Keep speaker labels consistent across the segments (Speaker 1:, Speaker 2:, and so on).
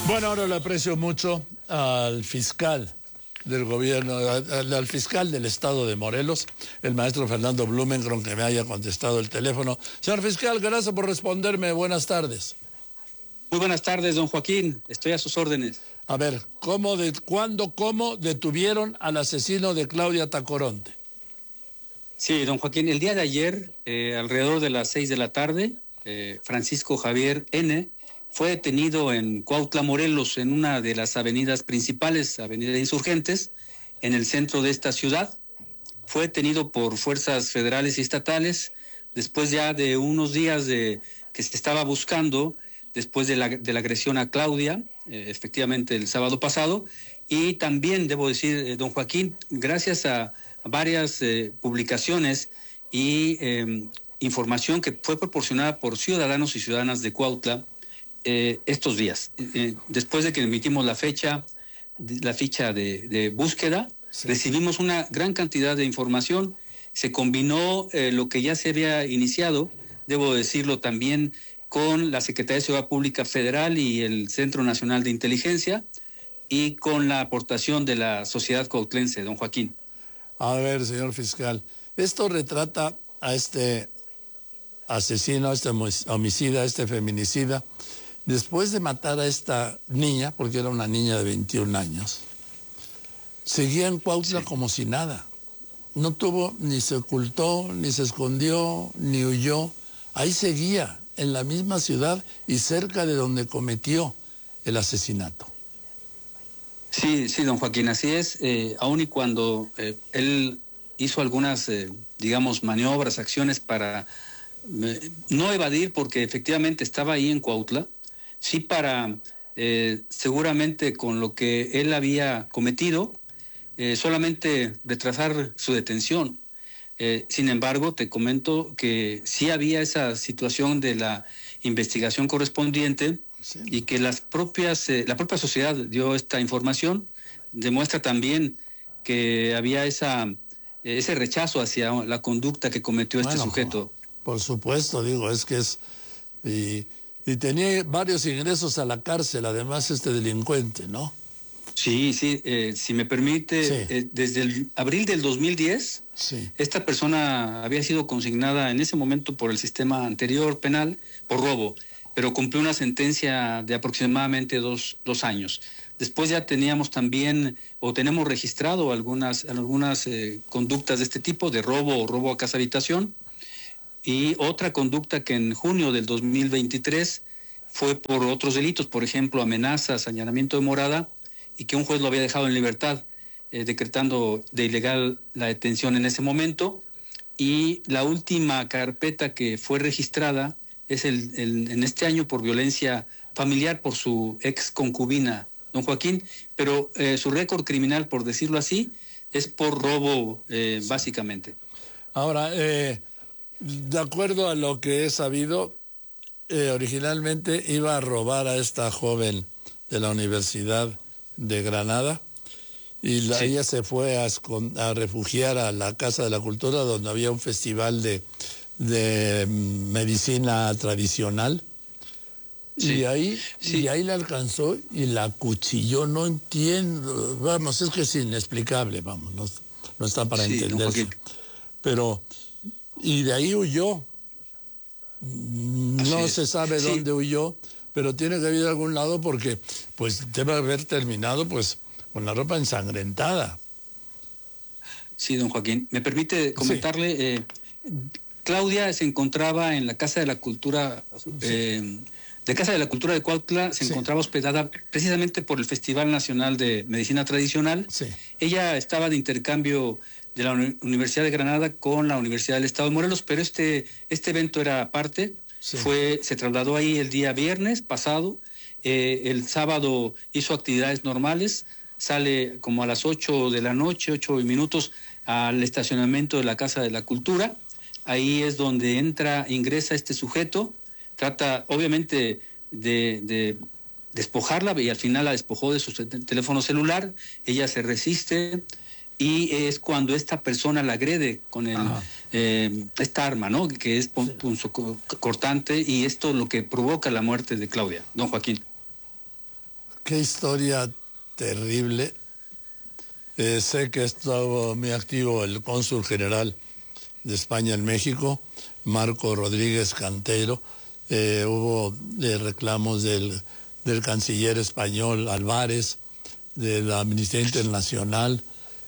Speaker 1: Bueno, ahora le aprecio mucho al fiscal del gobierno, al fiscal del estado de Morelos, el maestro Fernando Blumenkron, que me haya contestado el teléfono. Señor fiscal, gracias por responderme. Buenas tardes.
Speaker 2: Muy buenas tardes, don Joaquín. Estoy a sus órdenes.
Speaker 1: A ver, ¿cómo detuvieron al asesino de Claudia Tacoronte?
Speaker 2: Sí, don Joaquín, el día de ayer, alrededor de las 6 de la tarde, Francisco Javier N. fue detenido en Cuautla, Morelos, en una de las avenidas principales, Avenida Insurgentes, en el centro de esta ciudad. Fue detenido por fuerzas federales y estatales, después ya de unos días que se estaba buscando, después de la agresión a Claudia, efectivamente el sábado pasado, y también, debo decir, don Joaquín, gracias a varias publicaciones y información que fue proporcionada por ciudadanos y ciudadanas de Cuautla, estos días, después de que emitimos la ficha de búsqueda, sí, recibimos una gran cantidad de información. Se combinó lo que ya se había iniciado, debo decirlo también, con la Secretaría de Seguridad Pública Federal y el Centro Nacional de Inteligencia, y con la aportación de la sociedad cuautlense, don Joaquín.
Speaker 1: A ver, señor fiscal, esto retrata a este asesino, a este homicida, a este feminicida, después de matar a esta niña, porque era una niña de 21 años, seguía en Cuautla, sí, como si nada. No tuvo, ni se ocultó, ni se escondió, ni huyó. Ahí seguía, en la misma ciudad y cerca de donde cometió el asesinato.
Speaker 2: Sí, sí, don Joaquín, así es. Aun y cuando él hizo algunas, digamos, maniobras, acciones para no evadir, porque efectivamente estaba ahí en Cuautla, sí para, seguramente con lo que él había cometido, solamente retrasar su detención. Sin embargo, te comento que sí había esa situación de la investigación correspondiente, sí, y que la propia sociedad dio esta información. Demuestra también que había ese rechazo hacia la conducta que cometió este sujeto.
Speaker 1: Por supuesto, digo, es que es... Y tenía varios ingresos a la cárcel, además, este delincuente, ¿no?
Speaker 2: Sí, sí, si me permite, sí, desde el abril del 2010, sí, esta persona había sido consignada en ese momento por el sistema anterior penal por robo, pero cumplió una sentencia de aproximadamente dos años. Después ya teníamos también, o tenemos registrado algunas conductas de este tipo, de robo o robo a casa habitación, y otra conducta que en junio del 2023 fue por otros delitos, por ejemplo, amenazas, allanamiento de morada, y que un juez lo había dejado en libertad, decretando de ilegal la detención en ese momento. Y la última carpeta que fue registrada es en este año por violencia familiar por su ex concubina, don Joaquín, pero su récord criminal, por decirlo así, es por robo, básicamente.
Speaker 1: Ahora, de acuerdo a lo que he sabido, originalmente iba a robar a esta joven de la Universidad de Granada y sí, ella se fue a refugiar a la Casa de la Cultura, donde había un festival de medicina tradicional, sí, y ahí la alcanzó y la acuchilló. No entiendo, vamos, es que es inexplicable, vamos, no está para entenderse, pero y de ahí huyó. No se sabe dónde huyó, pero tiene que haber ido a algún lado, porque pues debe haber terminado pues con la ropa ensangrentada.
Speaker 2: Sí, don Joaquín. ¿Me permite comentarle? Sí. Claudia se encontraba en la Casa de la Cultura, de Casa de la Cultura de Cuautla, se encontraba hospedada precisamente por el Festival Nacional de Medicina Tradicional. Sí. Ella estaba de intercambio de la Universidad de Granada con la Universidad del Estado de Morelos, pero este evento era aparte. Sí. Se trasladó ahí el día viernes pasado, el sábado hizo actividades normales, sale como a las 8 de la noche, 8:00 al estacionamiento de la Casa de la Cultura. Ahí es donde ingresa este sujeto, trata obviamente de despojarla, y al final la despojó de su teléfono celular. Ella se resiste, y es cuando esta persona la agrede con esta arma, ¿no? Que es punzocortante, y esto es lo que provoca la muerte de Claudia, don Joaquín.
Speaker 1: qué historia terrible. Sé que estuvo muy activo el cónsul general de España en México, Marco Rodríguez Cantero. Hubo reclamos del canciller español Álvarez, de la Amnistía Internacional.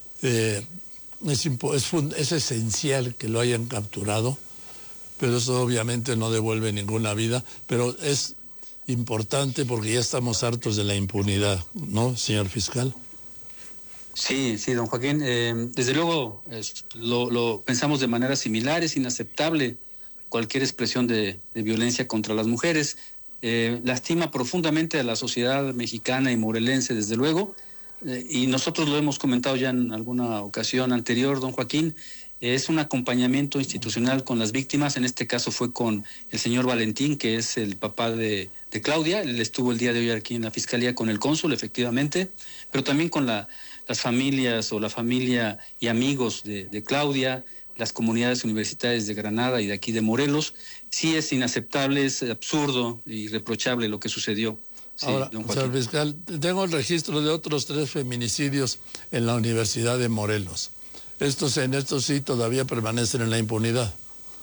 Speaker 1: Es esencial que lo hayan capturado, pero eso obviamente no devuelve ninguna vida, pero es importante porque ya estamos hartos de la impunidad, ¿no, señor fiscal?
Speaker 2: Sí, sí, don Joaquín. Desde luego lo pensamos de manera similar. Es inaceptable cualquier expresión de violencia contra las mujeres. Lastima profundamente a la sociedad mexicana y morelense, desde luego. Y nosotros lo hemos comentado ya en alguna ocasión anterior, don Joaquín. Es un acompañamiento institucional con las víctimas. En este caso fue con el señor Valentín, que es el papá de Claudia. Él estuvo el día de hoy aquí en la Fiscalía con el cónsul, efectivamente, pero también con las familias o la familia y amigos de Claudia, las comunidades universitarias de Granada y de aquí de Morelos. Sí, es inaceptable, es absurdo y irreprochable lo que sucedió. Sí,
Speaker 1: ahora, señor fiscal, tengo el registro de otros 3 feminicidios en la Universidad de Morelos. Estos sí todavía permanecen en la impunidad.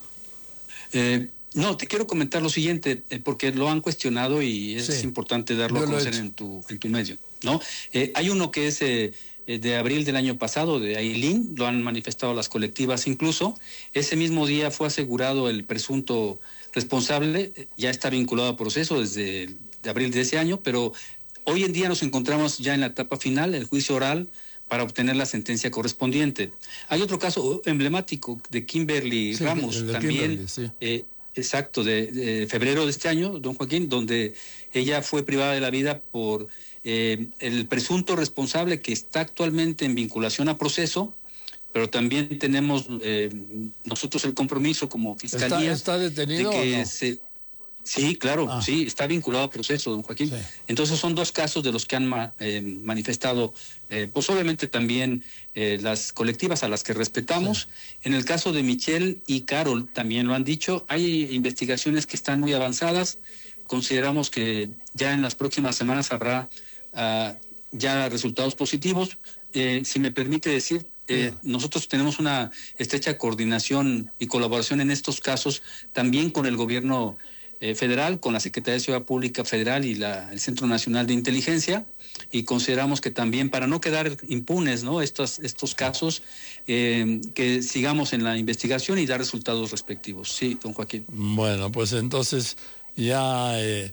Speaker 2: No, te quiero comentar lo siguiente, porque lo han cuestionado y es importante darlo a conocer en tu medio, ¿no? Hay uno que es de abril del año pasado, de Ailín, lo han manifestado las colectivas incluso. Ese mismo día fue asegurado el presunto responsable, ya está vinculado a proceso desde de abril de ese año, pero hoy en día nos encontramos ya en la etapa final, el juicio oral, para obtener la sentencia correspondiente. Hay otro caso emblemático de Kimberly Ramos, también, Kimberly, exacto, de febrero de este año, don Joaquín, donde ella fue privada de la vida por el presunto responsable que está actualmente en vinculación a proceso, pero también tenemos nosotros el compromiso como Fiscalía.
Speaker 1: ¿Está detenido
Speaker 2: de que
Speaker 1: o no?
Speaker 2: Sí, claro, sí, está vinculado a proceso, don Joaquín.
Speaker 1: Sí.
Speaker 2: Entonces son 2 casos de los que han manifestado, pues obviamente también las colectivas a las que respetamos. Sí. En el caso de Michelle y Carol también lo han dicho, hay investigaciones que están muy avanzadas. Consideramos que ya en las próximas semanas habrá ya resultados positivos. Si me permite decir, nosotros tenemos una estrecha coordinación y colaboración en estos casos también con el gobierno federal, con la Secretaría de Seguridad Pública Federal y el Centro Nacional de Inteligencia, y consideramos que también para no quedar impunes, ¿no?, estos casos, que sigamos en la investigación y dar resultados respectivos. Sí, don Joaquín.
Speaker 1: Bueno, pues entonces ya,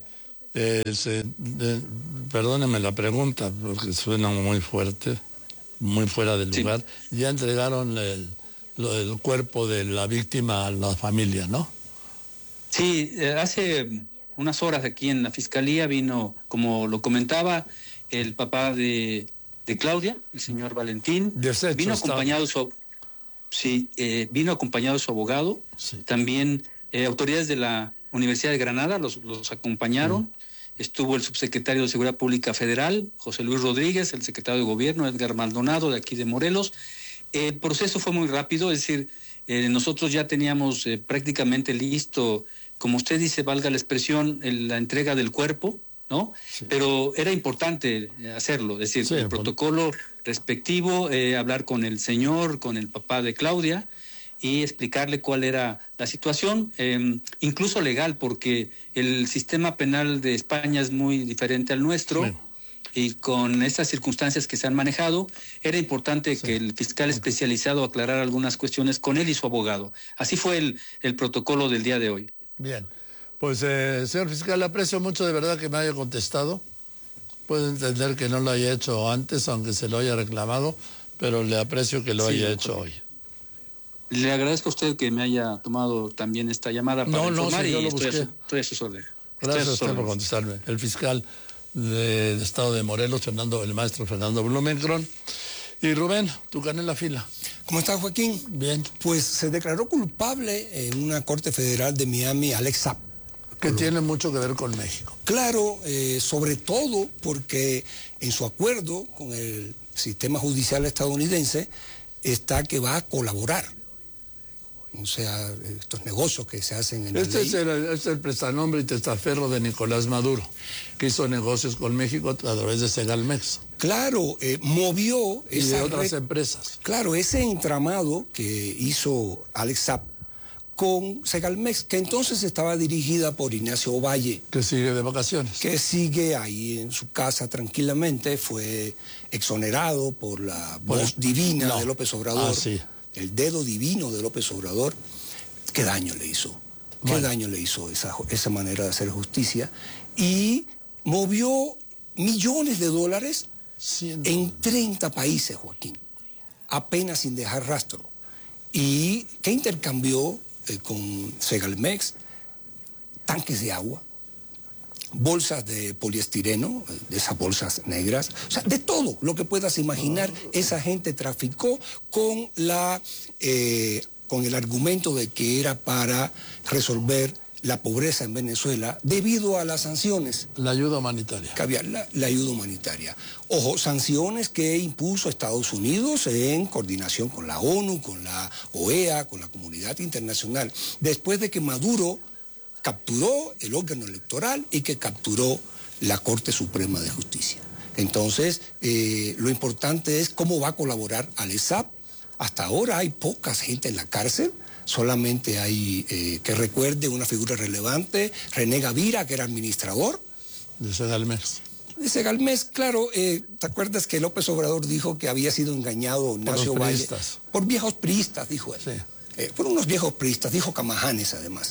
Speaker 1: perdóneme la pregunta, porque suena muy fuerte, muy fuera del lugar. Sí. Ya entregaron el cuerpo de la víctima a la familia, ¿no?
Speaker 2: Sí, hace unas horas aquí en la Fiscalía vino, como lo comentaba, el papá de Claudia, el señor Valentín. Vino acompañado vino acompañado de su abogado. Sí. También autoridades de la Universidad de Granada los acompañaron. Estuvo el subsecretario de Seguridad Pública Federal, José Luis Rodríguez, el secretario de Gobierno, Edgar Maldonado, de aquí de Morelos. El proceso fue muy rápido, es decir, nosotros ya teníamos prácticamente listo, como usted dice, valga la expresión, la entrega del cuerpo, ¿no? Sí. Pero era importante hacerlo, es decir, el protocolo respectivo, hablar con el señor, con el papá de Claudia y explicarle cuál era la situación, incluso legal, porque el sistema penal de España es muy diferente al nuestro. Sí. Y con estas circunstancias que se han manejado, era importante que el fiscal especializado aclarara algunas cuestiones con él y su abogado. Así fue el protocolo del día de hoy.
Speaker 1: Bien, pues señor fiscal, aprecio mucho de verdad que me haya contestado. Puedo entender que no lo haya hecho antes, aunque se lo haya reclamado, pero le aprecio que lo haya hecho hoy.
Speaker 2: Le agradezco a usted que me haya tomado también esta llamada para informar, y estoy a sus órdenes.
Speaker 1: Gracias a usted por contestarme. El fiscal del Estado de Morelos, el maestro Fernando Blumenkron. Y Rubén, tu canela fila.
Speaker 3: ¿Cómo estás, Joaquín?
Speaker 1: Bien.
Speaker 3: Pues se declaró culpable en una corte federal de Miami Alex Saab.
Speaker 1: Que tiene mucho que ver con México.
Speaker 3: Claro, sobre todo porque en su acuerdo con el sistema judicial estadounidense está que va a colaborar. o sea, estos negocios que se hacen en la
Speaker 1: Este
Speaker 3: ley.
Speaker 1: es el prestanombre y testaferro de Nicolás Maduro, que hizo negocios con México a través de Segalmex.
Speaker 3: Claro, movió
Speaker 1: Y de otras empresas.
Speaker 3: Claro, ese entramado que hizo Alex Saab con Segalmex, que entonces estaba dirigida por Ignacio Valle.
Speaker 1: Que sigue de vacaciones.
Speaker 3: Que sigue ahí en su casa tranquilamente, fue exonerado por la voz divina de López Obrador,
Speaker 1: sí.
Speaker 3: el dedo divino de López Obrador. ¿Qué daño le hizo? ¿Qué daño le hizo esa manera de hacer justicia? Y movió millones de dólares en 30 países, Joaquín, apenas sin dejar rastro. ¿Y qué intercambió con Segalmex? Tanques de agua, bolsas de poliestireno, de esas bolsas negras, o sea, de todo lo que puedas imaginar. Esa gente traficó con el argumento de que era para resolver la pobreza en Venezuela debido a las sanciones.
Speaker 1: La ayuda humanitaria.
Speaker 3: Que había la ayuda humanitaria. Ojo, sanciones que impuso Estados Unidos en coordinación con la ONU, con la OEA, con la comunidad internacional, después de que Maduro capturó el órgano electoral y que capturó la Corte Suprema de Justicia. Entonces, lo importante es cómo va a colaborar Alex Saab. Hasta ahora hay poca gente en la cárcel. Solamente hay, que recuerde, una figura relevante, René Gavira, que era administrador.
Speaker 1: De Segalmex.
Speaker 3: De Segalmex, claro. ¿Te acuerdas que López Obrador dijo que había sido engañado Ignacio Valle? Por viejos priistas, dijo él. Sí. Por unos viejos priistas, dijo Camajanes además.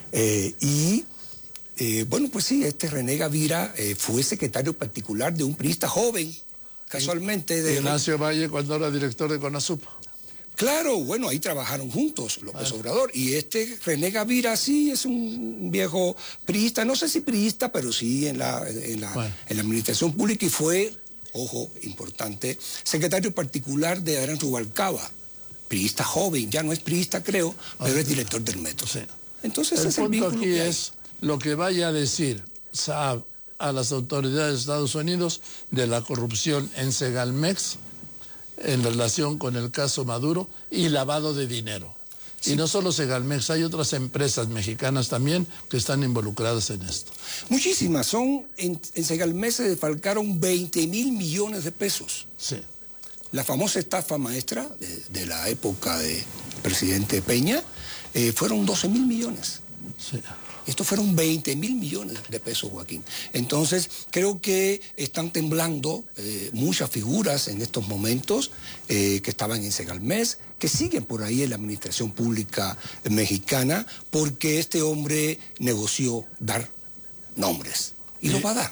Speaker 3: Bueno, pues sí, este René Gavira fue secretario particular de un priista joven, casualmente. De
Speaker 1: Ignacio Valle, cuando era director de CONASUP.
Speaker 3: Claro, bueno, ahí trabajaron juntos López Obrador. Y este René Gavira sí es un viejo priista, no sé si priista, pero sí en la administración pública, y fue, ojo, importante, secretario particular de Adrián Rubalcaba, priista joven, ya no es priista creo, pero es director del metro. Sí. Entonces
Speaker 1: el punto aquí es lo que vaya a decir Saab a las autoridades de Estados Unidos de la corrupción en Segalmex en relación con el caso Maduro y lavado de dinero. Sí. Y no solo Segalmex, hay otras empresas mexicanas también que están involucradas en esto.
Speaker 3: Muchísimas. En Segalmex se defalcaron 20,000 millones de pesos.
Speaker 1: Sí.
Speaker 3: La famosa estafa maestra de la época del presidente Peña fueron 12,000 millones.
Speaker 1: Sí.
Speaker 3: Estos fueron 20,000 millones de pesos, Joaquín. Entonces, creo que están temblando muchas figuras en estos momentos que estaban en Segalmex, que siguen por ahí en la administración pública mexicana, porque este hombre negoció dar nombres. Y lo va a dar.